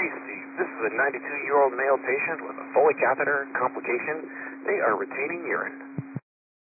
Steve. This is a 92-year-old male patient with a Foley catheter complication. They are retaining urine.